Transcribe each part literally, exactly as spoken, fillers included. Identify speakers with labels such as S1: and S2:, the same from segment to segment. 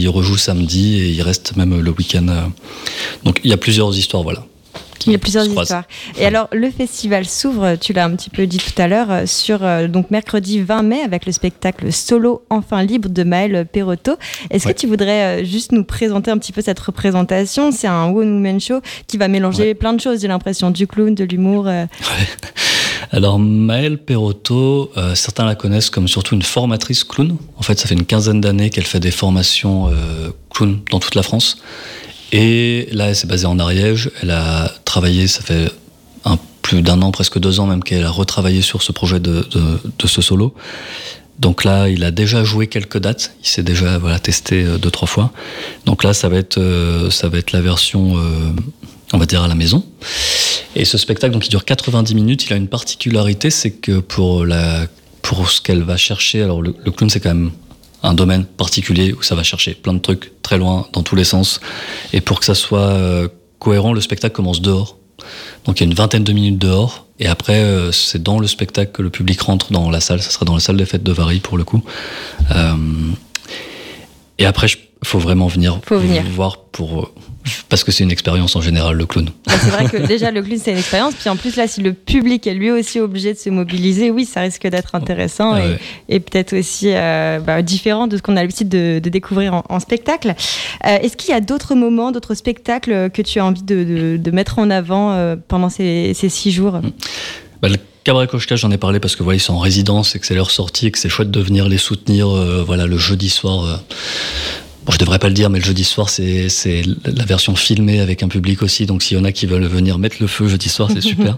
S1: il rejoue samedi et il reste même le week-end. Donc il y a plusieurs histoires, voilà.
S2: Il y a plusieurs histoires. Et alors, le festival s'ouvre, tu l'as un petit peu dit tout à l'heure, sur euh, donc mercredi vingt mai avec le spectacle Solo enfin libre de Maël Perrotto. Est-ce ouais. que tu voudrais euh, juste nous présenter un petit peu cette représentation ? C'est un one-woman show qui va mélanger ouais. plein de choses, j'ai l'impression, du clown, de l'humour. Euh...
S1: Ouais. Alors, Maël Perrotto, euh, certains la connaissent comme surtout une formatrice clown. En fait, ça fait une quinzaine d'années qu'elle fait des formations euh, clown dans toute la France. Et là, elle s'est basée en Ariège. Elle a travaillé, ça fait un, plus d'un an, presque deux ans même, qu'elle a retravaillé sur ce projet de, de, de ce solo. Donc là, il a déjà joué quelques dates. Il s'est déjà voilà, testé deux, trois fois. Donc là, ça va être, euh, ça va être la version, euh, on va dire, à la maison. Et ce spectacle, donc, il dure quatre-vingt-dix minutes. Il a une particularité, c'est que pour, la, pour ce qu'elle va chercher, alors le, le clown, c'est quand même un domaine particulier où ça va chercher plein de trucs très loin, dans tous les sens. Et pour que ça soit euh, cohérent, le spectacle commence dehors. Donc il y a une vingtaine de minutes dehors. Et après, euh, c'est dans le spectacle que le public rentre dans la salle. Ça sera dans la salle des fêtes de Varilhes, pour le coup. Euh, et après, il faut vraiment venir,
S2: faut venir
S1: voir pour... Parce que c'est une expérience en général, le clown.
S2: Bah, c'est vrai que déjà, le clown, c'est une expérience. Puis en plus, là, si le public est lui aussi obligé de se mobiliser, oui, ça risque d'être intéressant ah, et, ouais. et peut-être aussi euh, bah, différent de ce qu'on a l'habitude de, de découvrir en, en spectacle. Euh, est-ce qu'il y a d'autres moments, d'autres spectacles que tu as envie de, de, de mettre en avant euh, pendant ces, ces six jours ?
S1: bah, le Cabaret Kochka, j'en ai parlé parce que voilà, ils sont en résidence et que c'est leur sortie et que c'est chouette de venir les soutenir euh, voilà, le jeudi soir. Euh, Bon, je devrais pas le dire, mais le jeudi soir, c'est, c'est la version filmée avec un public aussi. Donc, s'il y en a qui veulent venir mettre le feu jeudi soir, c'est super.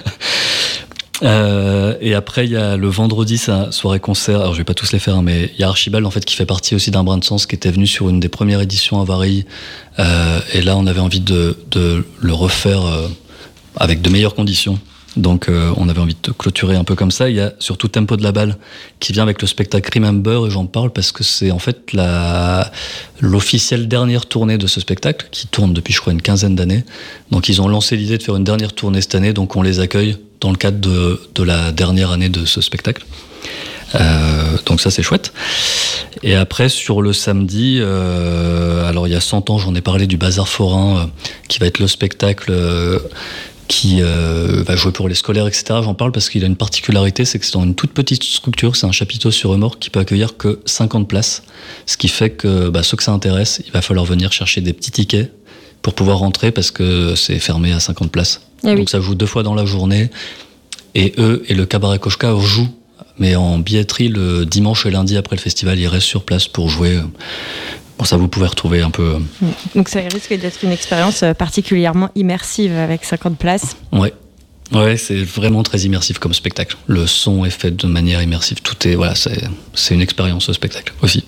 S1: euh, et après, il y a le vendredi, c'est un soirée-concert. Alors, je vais pas tous les faire, hein, mais il y a Archibald, en fait, qui fait partie aussi d'un brin de sens, qui était venu sur une des premières éditions à Varilhes. Euh, et là, on avait envie de, de le refaire euh, avec de meilleures conditions. Donc euh, on avait envie de clôturer un peu comme ça. Il y a surtout Tempo de la Balle qui vient avec le spectacle Remember, et j'en parle parce que c'est en fait la, l'officielle dernière tournée de ce spectacle qui tourne depuis je crois une quinzaine d'années. Donc ils ont lancé l'idée de faire une dernière tournée cette année, donc on les accueille dans le cadre de, de la dernière année de ce spectacle. Euh, donc ça c'est chouette. Et après sur le samedi, euh, alors il y a cent ans, j'en ai parlé du Bazar Forain euh, qui va être le spectacle euh, qui euh, va jouer pour les scolaires, et cetera. J'en parle parce qu'il a une particularité, c'est que c'est dans une toute petite structure, c'est un chapiteau sur remorque qui peut accueillir que cinquante places, ce qui fait que bah, ceux que ça intéresse, il va falloir venir chercher des petits tickets pour pouvoir rentrer parce que c'est fermé à cinquante places. Ah oui. Donc ça joue deux fois dans la journée, et eux et le Cabaret Kochka jouent, mais en billetterie le dimanche et lundi après le festival, ils restent sur place pour jouer. Bon, ça vous pouvez retrouver un peu.
S2: Donc ça risque d'être une expérience particulièrement immersive avec cinquante places.
S1: Ouais. Ouais, c'est vraiment très immersif comme spectacle. Le son est fait de manière immersive. Tout est, voilà, c'est, c'est une expérience ce spectacle aussi.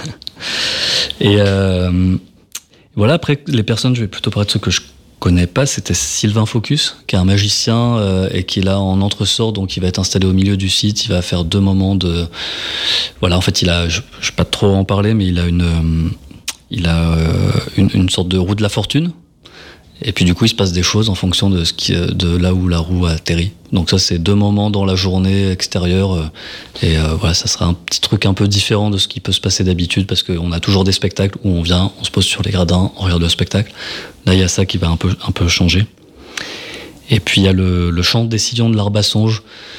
S1: Et euh, voilà, après les personnes, je vais plutôt parler de ceux que je connais pas. C'était Sylvain Focus, qui est un magicien euh, et qui est là en entresort, donc il va être installé au milieu du site. Il va faire deux moments de, voilà, en fait, il a, je, je vais pas trop en parler, mais il a une, euh, il a euh, une, une sorte de roue de la fortune. Et puis du coup, il se passe des choses en fonction de ce qui, de là où la roue atterrit. Donc ça, c'est deux moments dans la journée extérieure. Et euh, voilà, ça sera un petit truc un peu différent de ce qui peut se passer d'habitude, parce qu'on a toujours des spectacles où on vient, on se pose sur les gradins, on regarde le spectacle. Là, il y a ça qui va un peu, un peu changer. Et puis il y a le, le chant des sillons de l'Arbasonge,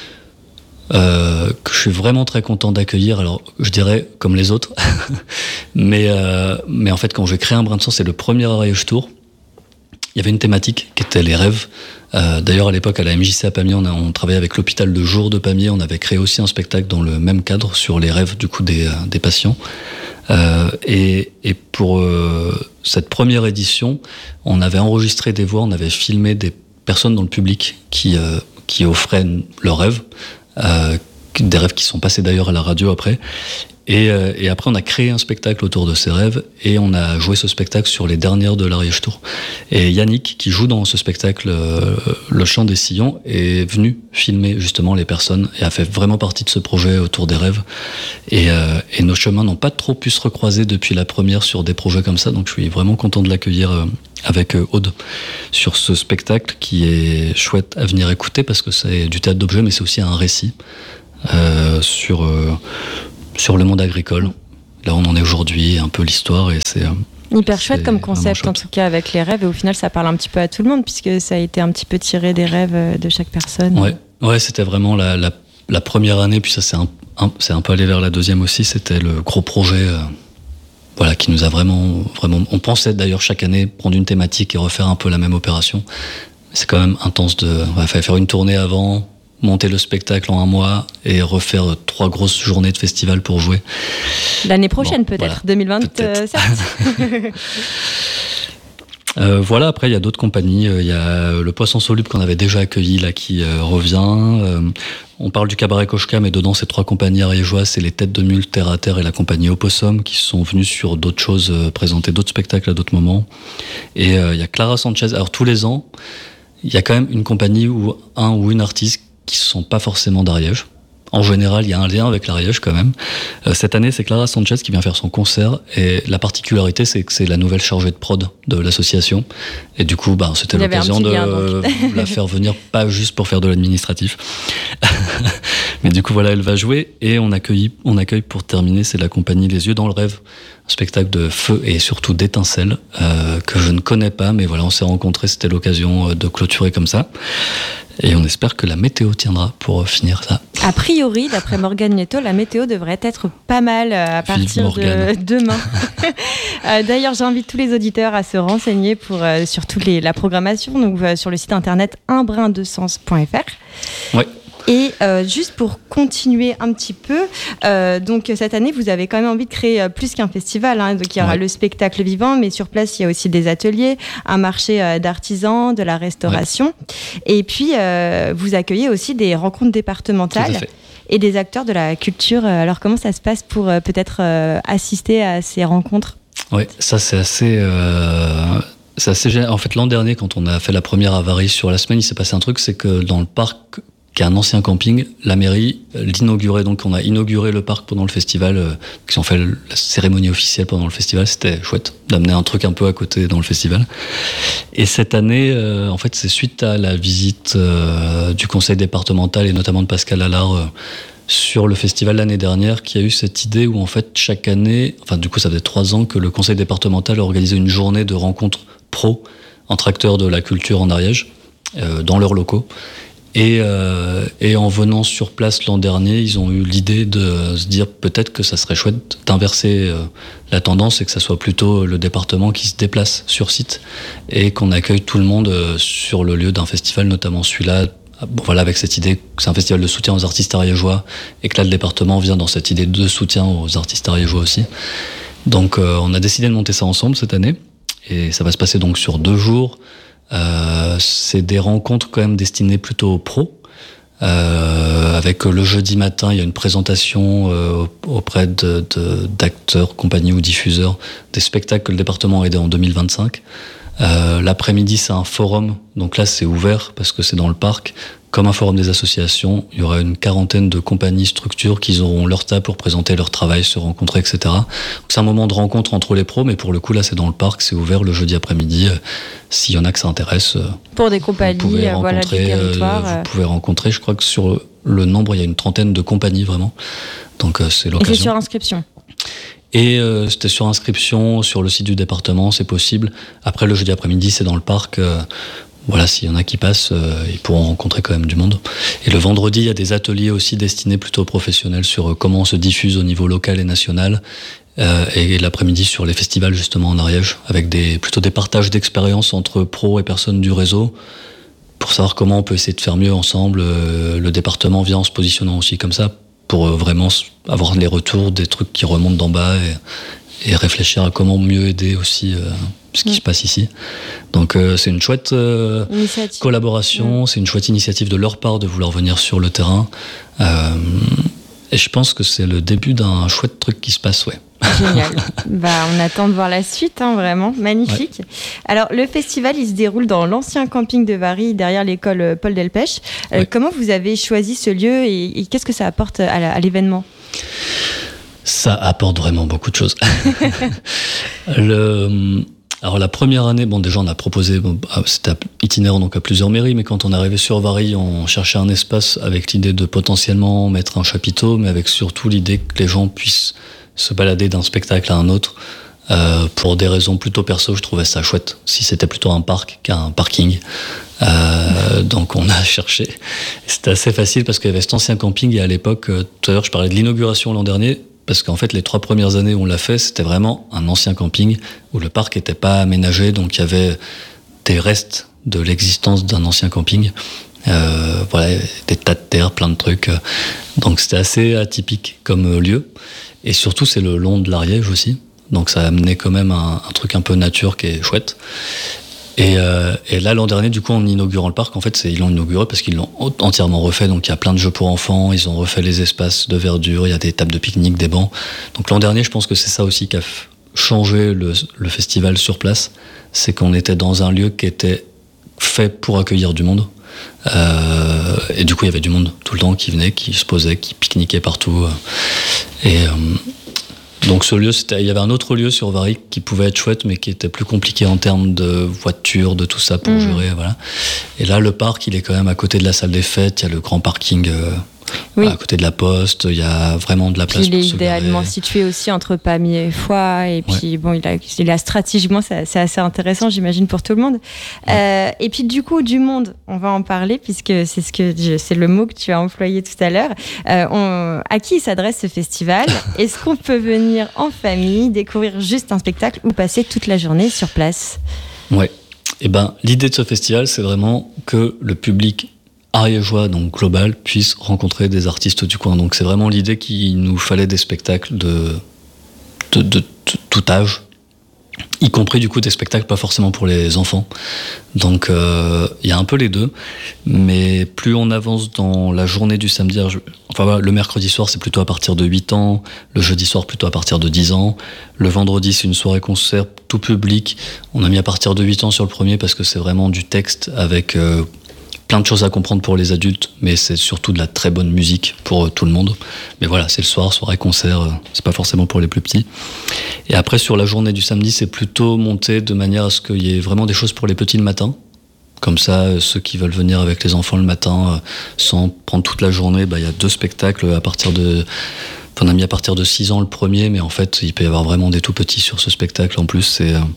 S1: euh, que je suis vraiment très content d'accueillir. Alors, je dirais comme les autres, mais euh, mais en fait, quand j'ai créé un brin de sens, c'est le premier Ariège Tour. Il y avait une thématique qui était les rêves. Euh, d'ailleurs, à l'époque, à la M J C à Pamiers, on, a, on travaillait avec l'hôpital de jour de Pamiers. On avait créé aussi un spectacle dans le même cadre sur les rêves du coup des, des patients. Euh, et, et pour euh, cette première édition, on avait enregistré des voix, on avait filmé des personnes dans le public qui, euh, qui offraient leurs rêves, euh, des rêves qui sont passés d'ailleurs à la radio après. Et, euh, et après, on a créé un spectacle autour de ces rêves et on a joué ce spectacle sur les dernières de l'Ariège Tour. Et Yannick, qui joue dans ce spectacle euh, Le Chant des Sillons, est venu filmer justement les personnes et a fait vraiment partie de ce projet autour des rêves. Et, euh, et nos chemins n'ont pas trop pu se recroiser depuis la première sur des projets comme ça, donc je suis vraiment content de l'accueillir euh, avec euh, Aude sur ce spectacle qui est chouette à venir écouter parce que c'est du théâtre d'objets, mais c'est aussi un récit euh, sur... Euh, sur le monde agricole, là on en est aujourd'hui, un peu l'histoire, et c'est...
S2: Hyper chouette comme concept, chouette. En tout cas, avec les rêves. Et au final, ça parle un petit peu à tout le monde, puisque ça a été un petit peu tiré des rêves de chaque personne.
S1: Ouais, ouais c'était vraiment la, la, la première année, puis ça c'est un, un, c'est un peu allé vers la deuxième aussi. C'était le gros projet euh, voilà, qui nous a vraiment, vraiment... On pensait d'ailleurs chaque année prendre une thématique et refaire un peu la même opération. Mais c'est quand même intense de... Il fallait faire une tournée avant, monter le spectacle en un mois et refaire trois grosses journées de festival pour jouer.
S2: L'année prochaine, bon, peut-être, voilà, deux mille vingt-sept.
S1: Peut-être. euh, voilà, après, il y a d'autres compagnies. Il y a le Poisson Soluble qu'on avait déjà accueilli, là, qui euh, revient. Euh, on parle du Cabaret Kochka, mais dedans, ces trois compagnies ariégeoises, c'est les Têtes de Mule, Terre à Terre et la compagnie Opossum, qui sont venus sur d'autres choses, euh, présenter d'autres spectacles à d'autres moments. Et il euh, y a Clara Sanchez. Alors, tous les ans, il y a quand même une compagnie ou un ou une artiste qui ne sont pas forcément d'Ariège. En général, il y a un lien avec l'Ariège quand même. Euh, cette année, c'est Clara Sanchez qui vient faire son concert. Et la particularité, c'est que c'est la nouvelle chargée de prod de l'association. Et du coup, bah, c'était l'occasion de lien, la faire venir, pas juste pour faire de l'administratif. Mais du coup, voilà, elle va jouer. Et on accueille, on accueille pour terminer, c'est la compagnie Les Yeux dans le Rêve. Un spectacle de feu et surtout d'étincelles euh, que je ne connais pas. Mais voilà, on s'est rencontrés, c'était l'occasion de clôturer comme ça. Et on espère que la météo tiendra pour finir ça.
S2: A priori, d'après Morgane Nieto, la météo devrait être pas mal à partir de demain. D'ailleurs, j'invite tous les auditeurs à se renseigner pour, euh, sur toute les, la programmation, donc euh, sur le site internet un brin de sens point f r.
S1: Oui.
S2: Et euh, juste pour continuer un petit peu, euh, donc cette année, vous avez quand même envie de créer euh, plus qu'un festival. Hein, donc il y aura ouais. le spectacle vivant, mais sur place, il y a aussi des ateliers, un marché euh, d'artisans, de la restauration. Ouais. Et puis, euh, vous accueillez aussi des rencontres départementales et des acteurs de la culture. Alors, comment ça se passe pour euh, peut-être euh, assister à ces rencontres ?
S1: Oui, ça c'est assez... Euh... C'est assez génial. En fait, l'an dernier, quand on a fait la première avarie sur la semaine, il s'est passé un truc, c'est que dans le parc, qui est un ancien camping, la mairie l'inaugurait. Donc on a inauguré le parc pendant le festival, euh, qui ont fait la cérémonie officielle pendant le festival. C'était chouette d'amener un truc un peu à côté dans le festival. Et cette année, euh, en fait, c'est suite à la visite euh, du conseil départemental et notamment de Pascal Allard euh, sur le festival l'année dernière, qui a eu cette idée où en fait chaque année, enfin du coup ça faisait trois ans que le conseil départemental organisait une journée de rencontres pro entre acteurs de la culture en Ariège, euh, dans leurs locaux. Et, euh, et en venant sur place l'an dernier, ils ont eu l'idée de se dire peut-être que ça serait chouette d'inverser euh, la tendance et que ça soit plutôt le département qui se déplace sur site et qu'on accueille tout le monde euh, sur le lieu d'un festival, notamment celui-là. Bon, voilà, avec cette idée que c'est un festival de soutien aux artistes ariégeois et que là le département vient dans cette idée de soutien aux artistes ariégeois aussi. Donc euh, on a décidé de monter ça ensemble cette année et ça va se passer donc sur deux jours. Euh, c'est des rencontres quand même destinées plutôt aux pros. Euh, avec le jeudi matin, il y a une présentation euh, auprès de, de, d'acteurs, compagnies ou diffuseurs des spectacles que le département a aidés en deux mille vingt-cinq. Euh, l'après-midi, c'est un forum. Donc là, c'est ouvert parce que c'est dans le parc. Comme un forum des associations, il y aura une quarantaine de compagnies, structures qui auront leur table pour présenter leur travail, se rencontrer, et cetera. Donc c'est un moment de rencontre entre les pros, mais pour le coup, là, c'est dans le parc, c'est ouvert le jeudi après-midi. Euh, s'il y en a que ça intéresse,
S2: pour des compagnies,
S1: vous pouvez
S2: voilà, du territoire.
S1: Euh, vous pouvez rencontrer, je crois que sur le nombre, il y a une trentaine de compagnies, vraiment. Donc euh, c'est l'occasion.
S2: Et c'est sur inscription.
S1: Et euh, c'était sur inscription, sur le site du département, c'est possible. Après, le jeudi après-midi, c'est dans le parc. Euh, voilà, s'il y en a qui passent, euh, ils pourront rencontrer quand même du monde. Et le vendredi, il y a des ateliers aussi destinés plutôt aux professionnels sur euh, comment on se diffuse au niveau local et national. Euh, et l'après-midi sur les festivals, justement, en Ariège, avec des, plutôt des partages d'expériences entre pros et personnes du réseau, pour savoir comment on peut essayer de faire mieux ensemble. Euh, le département vient en se positionnant aussi comme ça, pour vraiment avoir les retours des trucs qui remontent d'en bas et, et réfléchir à comment mieux aider aussi euh, ce qui mmh. se passe ici. Donc euh, c'est une chouette euh, collaboration, mmh. c'est une chouette initiative de leur part de vouloir venir sur le terrain. Euh, et je pense que c'est le début d'un chouette truc qui se passe, ouais.
S2: Génial. Bah, on attend de voir la suite, hein, vraiment. Magnifique. Ouais. Alors, le festival, il se déroule dans l'ancien camping de Varry, derrière l'école Paul Delpech. Euh, ouais. Comment vous avez choisi ce lieu et, et qu'est-ce que ça apporte à, la, à l'événement ?
S1: Ça apporte vraiment beaucoup de choses. le... Alors la première année, bon déjà on a proposé, bon, c'était itinérant donc à plusieurs mairies, mais quand on est arrivé sur Varry, on cherchait un espace avec l'idée de potentiellement mettre un chapiteau, mais avec surtout l'idée que les gens puissent se balader d'un spectacle à un autre. Euh, pour des raisons plutôt perso, je trouvais ça chouette. Si c'était plutôt un parc qu'un parking. Euh, donc on a cherché. C'était assez facile parce qu'il y avait cet ancien camping et à l'époque, euh, tout à l'heure je parlais de l'inauguration l'an dernier, parce qu'en fait les trois premières années où on l'a fait, c'était vraiment un ancien camping où le parc n'était pas aménagé, donc il y avait des restes de l'existence d'un ancien camping. Euh, voilà, des tas de terre, plein de trucs. Donc c'était assez atypique comme lieu. Et surtout c'est le long de l'Ariège aussi. Donc ça a amené quand même un, un truc un peu nature qui est chouette. Et, euh, et là, l'an dernier, du coup, en inaugurant le parc, en fait, c'est, ils l'ont inauguré parce qu'ils l'ont entièrement refait. Donc il y a plein de jeux pour enfants, ils ont refait les espaces de verdure, il y a des tables de pique-nique, des bancs. Donc l'an dernier, je pense que c'est ça aussi qui a f- changé le, le festival sur place. C'est qu'on était dans un lieu qui était fait pour accueillir du monde. Euh, et du coup, il y avait du monde tout le temps qui venait, qui se posait, qui pique-niquait partout. Et... Euh, Donc ce lieu, c'était, il y avait un autre lieu sur Varic qui pouvait être chouette, mais qui était plus compliqué en termes de voitures, de tout ça pour mmh. gérer, voilà. Et là, le parc, il est quand même à côté de la salle des fêtes. Il y a le grand parking euh, oui. à côté de la poste. Il y a vraiment de la place.
S2: Puis
S1: pour
S2: il est idéalement situé aussi entre Pamiers et Foix. Et puis ouais. bon, il a, il a stratégiquement, c'est, c'est assez intéressant, j'imagine, pour tout le monde. Ouais. Euh, et puis du coup, du monde, on va en parler puisque c'est ce que je, c'est le mot que tu as employé tout à l'heure. Euh, on, à qui s'adresse ce festival ? Est-ce qu'on peut venir en famille, découvrir juste un spectacle ou passer toute la journée sur place ?
S1: Ouais. Et ben, l'idée de ce festival, c'est vraiment que le public ariégeois, donc global, puisse rencontrer des artistes du coin. Donc c'est vraiment l'idée qu'il nous fallait des spectacles de, de, de, de tout âge, y compris du coup des spectacles pas forcément pour les enfants. Donc il euh, y a un peu les deux, mais plus on avance dans la journée du samedi, je, enfin voilà, le mercredi soir c'est plutôt à partir de huit ans, le jeudi soir plutôt à partir de dix ans, le vendredi c'est une soirée concert tout public, on a mis à partir de huit ans sur le premier parce que c'est vraiment du texte avec euh, plein de choses à comprendre pour les adultes, mais c'est surtout de la très bonne musique pour euh, tout le monde. Mais voilà, c'est le soir, soirée concert, euh, c'est pas forcément pour les plus petits. Et après, sur la journée du samedi, c'est plutôt monté de manière à ce qu'il y ait vraiment des choses pour les petits le matin. Comme ça, euh, ceux qui veulent venir avec les enfants le matin, euh, sans prendre toute la journée, bah, y a deux spectacles à partir de... Enfin, on a mis à partir de six ans le premier, mais en fait, il peut y avoir vraiment des tout petits sur ce spectacle. En plus, c'est... Euh,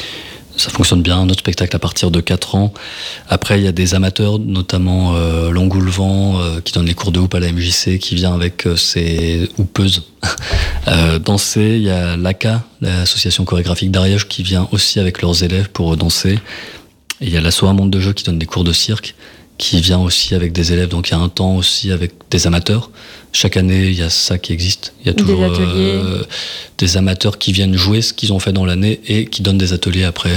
S1: ça fonctionne bien, un autre spectacle à partir de quatre ans. Après, il y a des amateurs, notamment euh, Langoulevent, euh, qui donne les cours de hoop à la M J C, qui vient avec euh, ses hoopeuses euh, danser. Il y a l'A C A, l'association chorégraphique d'Ariège, qui vient aussi avec leurs élèves pour danser. Et il y a l'asso Un Monde de Jeux qui donne des cours de cirque, qui vient aussi avec des élèves. Donc il y a un temps aussi avec des amateurs. Chaque année, il y a ça qui existe. Il y a toujours des, euh, des amateurs qui viennent jouer ce qu'ils ont fait dans l'année et qui donnent des ateliers après.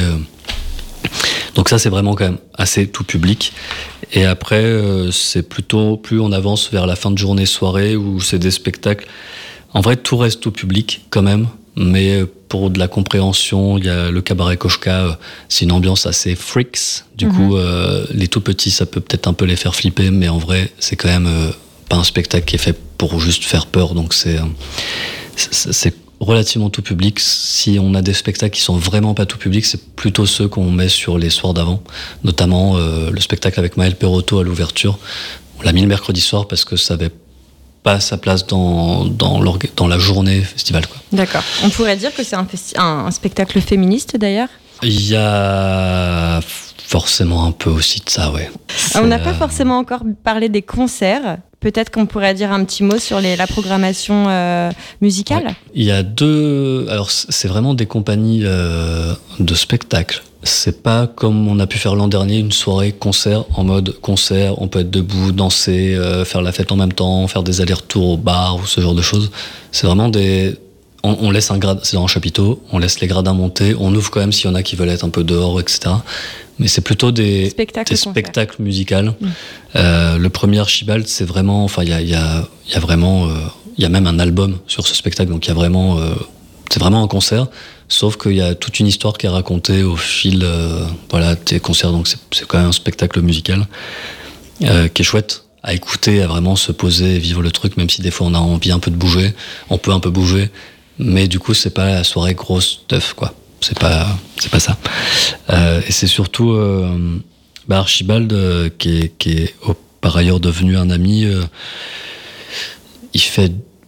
S1: Donc ça, c'est vraiment quand même assez tout public. Et après, euh, c'est plutôt, plus on avance vers la fin de journée, soirée, où c'est des spectacles. En vrai, tout reste tout public quand même. Mais pour de la compréhension, il y a le cabaret Kochka, c'est une ambiance assez freaks. Du mmh. coup, euh, les tout petits, ça peut peut-être un peu les faire flipper, mais en vrai, c'est quand même euh, pas un spectacle qui est fait pour juste faire peur. Donc c'est, euh, c'est, c'est relativement tout public. Si on a des spectacles qui sont vraiment pas tout public, c'est plutôt ceux qu'on met sur les soirs d'avant. Notamment euh, le spectacle avec Maël Perotto à l'ouverture. On l'a mis le mercredi soir parce que ça avait pas sa place dans, dans, dans la journée festival, quoi.
S2: D'accord. On pourrait dire que c'est un, festi- un, un spectacle féministe, d'ailleurs ?
S1: Il y a forcément un peu aussi de ça, ouais.
S2: C'est... On n'a pas forcément encore parlé des concerts. Peut-être qu'on pourrait dire un petit mot sur les, la programmation euh, musicale ?
S1: Ouais. Il y a deux... Alors, c'est vraiment des compagnies euh, de spectacles. C'est pas comme on a pu faire l'an dernier, une soirée concert en mode concert, on peut être debout, danser, euh, faire la fête en même temps, faire des allers-retours au bar ou ce genre de choses. C'est vraiment des... On, on laisse un grade, c'est dans un chapiteau, on laisse les gradins monter, on ouvre quand même s'il y en a qui veulent être un peu dehors, et cetera. Mais c'est plutôt des spectacles, des spectacles musicaux. Mmh. Euh, le premier Archibald, c'est vraiment... Enfin, il y a, y, a, y a vraiment... Il euh, y a même un album sur ce spectacle, donc il y a vraiment... Euh, c'est vraiment un concert. Sauf qu'il y a toute une histoire qui est racontée au fil euh, voilà, des concerts, donc c'est, c'est quand même un spectacle musical euh, qui est chouette à écouter, à vraiment se poser et vivre le truc, même si des fois on a envie un peu de bouger, on peut un peu bouger, mais du coup c'est pas la soirée grosse d'œuf, quoi. C'est pas, c'est pas ça. Euh, et c'est surtout euh, bah Archibald, euh, qui est, qui est oh, par ailleurs devenu un ami, euh, il fait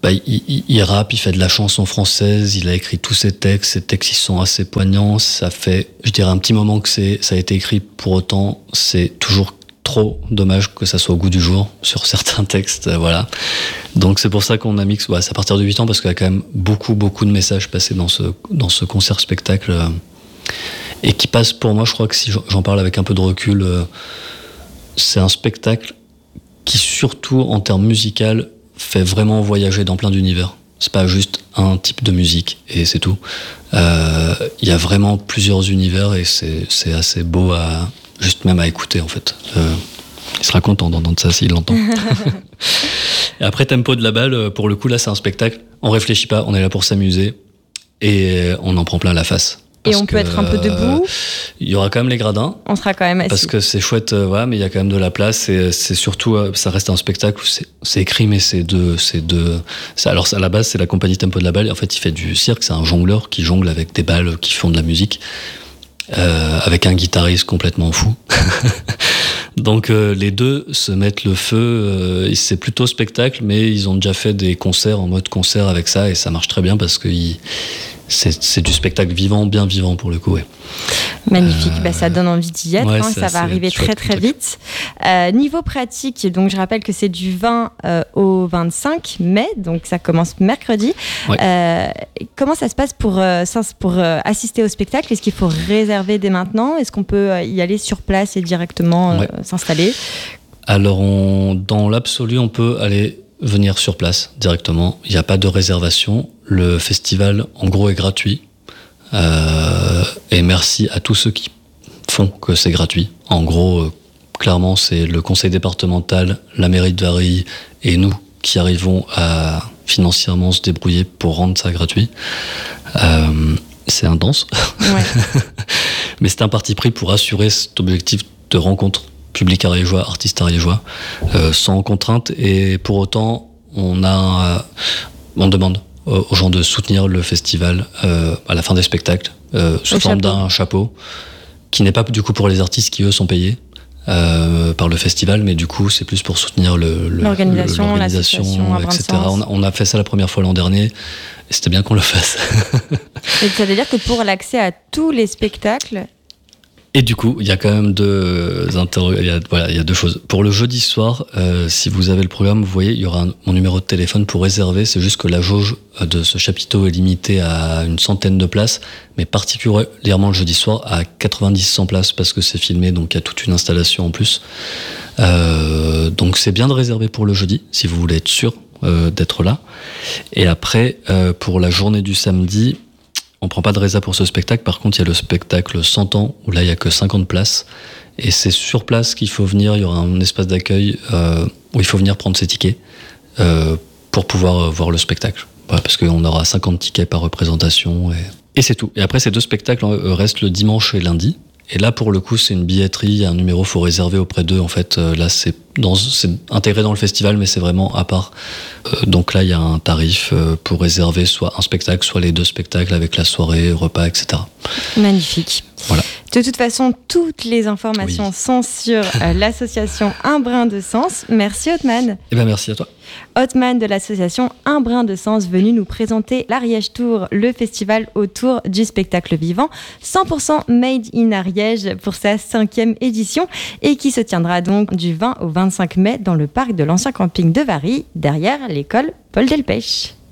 S1: bah, il, il, il rappe, il fait de la chanson française, il a écrit tous ses textes, ses textes ils sont assez poignants, ça fait, je dirais, un petit moment que c'est, ça a été écrit, pour autant, c'est toujours trop dommage que ça soit au goût du jour sur certains textes, euh, voilà. Donc c'est pour ça qu'on a mixé, ouais, c'est à partir de huit ans, parce qu'il y a quand même beaucoup, beaucoup de messages passés dans ce, dans ce concert-spectacle, euh, et qui passe, pour moi, je crois que si j'en parle avec un peu de recul, euh, c'est un spectacle qui, surtout en termes musicaux, fait vraiment voyager dans plein d'univers. C'est pas juste un type de musique et c'est tout. Il euh, y a vraiment plusieurs univers et c'est, c'est assez beau à juste même à écouter en fait. Euh, il sera content d'entendre ça s'il l'entend. Et après Tempo de la balle, pour le coup là c'est un spectacle. On réfléchit pas, on est là pour s'amuser et on en prend plein la face.
S2: Et on peut être un peu debout.
S1: Il y aura quand même les gradins.
S2: On sera quand même assis.
S1: Parce que c'est chouette, euh, voilà, mais il y a quand même de la place. Et c'est surtout, euh, ça reste un spectacle où c'est, c'est écrit, mais c'est de, c'est de. C'est, alors à la base, c'est la compagnie Tempo de la balle. Et en fait, il fait du cirque. C'est un jongleur qui jongle avec des balles qui font de la musique, euh, avec un guitariste complètement fou. Donc euh, les deux se mettent le feu. Euh, c'est plutôt spectacle, mais ils ont déjà fait des concerts en mode concert avec ça, et ça marche très bien parce que ils, c'est, c'est du spectacle vivant, bien vivant pour le coup. Ouais.
S2: Magnifique, euh, bah, ça donne envie d'y être, ouais, hein, ça va arriver très très vite. Euh, niveau pratique, donc je rappelle que c'est du vingt euh, au vingt-cinq mai, donc ça commence mercredi. Ouais. Euh, comment ça se passe pour, euh, pour euh, assister au spectacle ? Est-ce qu'il faut réserver dès maintenant ? Est-ce qu'on peut y aller sur place et directement euh, ouais. s'installer ?
S1: Alors on, dans l'absolu, on peut aller venir sur place directement. Il n'y a pas de réservation. Le festival, en gros, est gratuit. Euh, et merci à tous ceux qui font que c'est gratuit. En gros, euh, clairement, c'est le conseil départemental, la mairie de Varilhes et nous qui arrivons à financièrement se débrouiller pour rendre ça gratuit. Euh, c'est intense. Ouais. Mais c'est un parti pris pour assurer cet objectif de rencontre public ariégeois, artiste ariégeois, euh, sans contrainte. Et pour autant, on a, euh, on demande aux gens de soutenir le festival euh, à la fin des spectacles euh, sous forme d'un chapeau qui n'est pas du coup pour les artistes qui eux sont payés euh, par le festival, mais du coup c'est plus pour soutenir le, le,
S2: l'organisation,
S1: le, l'organisation et cetera. On a, on a fait ça la première fois l'an dernier et c'était bien qu'on le fasse.
S2: Et ça veut dire que pour l'accès à tous les spectacles.
S1: Et du coup, il y a quand même deux interro- il y a, voilà, il y a deux choses. Pour le jeudi soir, euh, si vous avez le programme, vous voyez, il y aura un, mon numéro de téléphone pour réserver. C'est juste que la jauge de ce chapiteau est limitée à une centaine de places, mais particulièrement le jeudi soir à quatre-vingt-dix cent places parce que c'est filmé, donc il y a toute une installation en plus. Euh, donc c'est bien de réserver pour le jeudi, si vous voulez être sûr euh, d'être là. Et après, euh, pour la journée du samedi, on prend pas de résa pour ce spectacle. Par contre, il y a le spectacle cent ans où là, il y a que cinquante places. Et c'est sur place qu'il faut venir. Il y aura un espace d'accueil euh, où il faut venir prendre ses tickets euh, pour pouvoir voir le spectacle. Ouais, parce qu'on aura cinquante tickets par représentation. Et, et c'est tout. Et après, ces deux spectacles euh, restent le dimanche et lundi. Et là, pour le coup, c'est une billetterie. Il y a un numéro, il faut réserver auprès d'eux. En fait, euh, là, c'est, dans, c'est intégré dans le festival, mais c'est vraiment à part. Euh, donc là, il y a un tarif euh, pour réserver soit un spectacle, soit les deux spectacles avec la soirée, repas, et cetera.
S2: Magnifique.
S1: Voilà.
S2: De toute façon, toutes les informations oui. sont sur euh, l'association Un Brin de Sens. Merci Othman.
S1: Eh bien, merci à toi.
S2: Othman de l'association Un Brin de Sens, venu nous présenter l'Ariège Tour, le festival autour du spectacle vivant, cent pour cent made in Ariège pour sa cinquième édition et qui se tiendra donc du vingt au vingt-cinq mai dans le parc de l'ancien camping de Varilhes, derrière l'école Paul Delpech.